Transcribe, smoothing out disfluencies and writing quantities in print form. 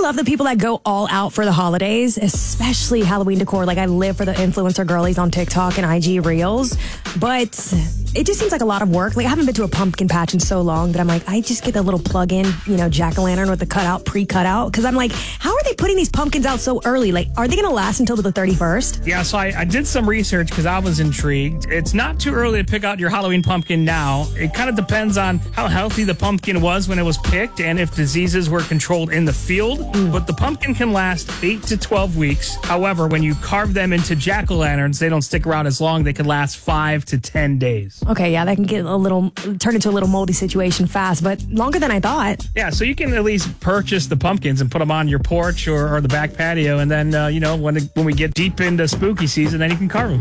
love the people that go all out for the holidays, especially Halloween decor. Like, I live for the influencer girlies on TikTok and IG Reels, but it just seems like a lot of work. Like, I haven't been to a pumpkin patch in so long that I'm like, I just get the little plug-in, jack-o'-lantern with the pre-cutout. Because I'm like, how are they putting these pumpkins out so early? Like, are they going to last until the 31st? Yeah, so I did some research because I was intrigued. It's not too early to pick out your Halloween pumpkin now. It kind of depends on how healthy the pumpkin was when it was picked and if diseases were controlled in the field. But the pumpkin can last 8 to 12 weeks. However, when you carve them into jack-o'-lanterns, they don't stick around as long. They can last 5 to 10 days. Okay, yeah, that can get turn into a little moldy situation fast, but longer than I thought. Yeah, so you can at least purchase the pumpkins and put them on your porch or the back patio, and then, when we get deep into spooky season, then you can carve them.